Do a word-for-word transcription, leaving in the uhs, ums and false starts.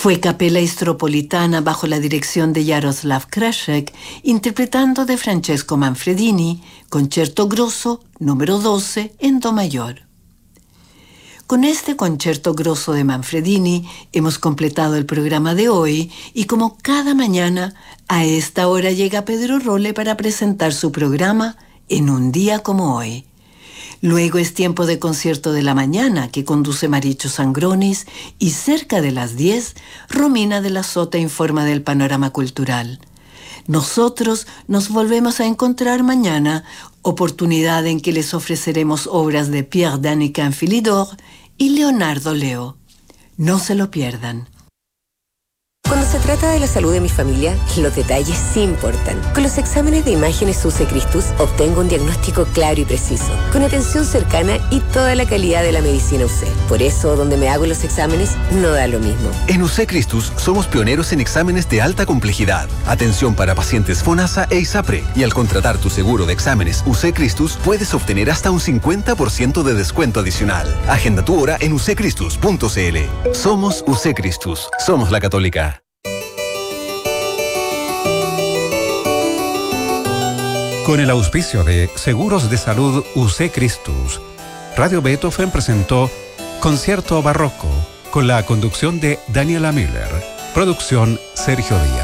Fue Capella Istropolitana bajo la dirección de Jaroslav Kraszek, interpretando de Francesco Manfredini, Concerto Grosso número doce en Do mayor. Con este Concerto Grosso de Manfredini hemos completado el programa de hoy y como cada mañana, a esta hora llega Pedro Rolle para presentar su programa En un día como hoy. Luego es tiempo de concierto de la mañana que conduce Maricho Sangronis y cerca de las diez, Romina de la Sota informa del panorama cultural. Nosotros nos volvemos a encontrar mañana, oportunidad en que les ofreceremos obras de Pierre Danica Philidor y Leonardo Leo. No se lo pierdan. Cuando se trata de la salud de mi familia, los detalles sí importan. Con los exámenes de imágenes U C Christus obtengo un diagnóstico claro y preciso, con atención cercana y toda la calidad de la medicina U C. Por eso, donde me hago los exámenes, no da lo mismo. En U C Christus somos pioneros en exámenes de alta complejidad. Atención para pacientes FONASA e ISAPRE. Y al contratar tu seguro de exámenes U C Christus, puedes obtener hasta un cincuenta por ciento de descuento adicional. Agenda tu hora en u c christus punto c l. Somos U C Christus. Somos la Católica. Con el auspicio de Seguros de Salud U C Christus, Radio Beethoven presentó Concierto Barroco con la conducción de Daniela Miller. Producción Sergio Díaz.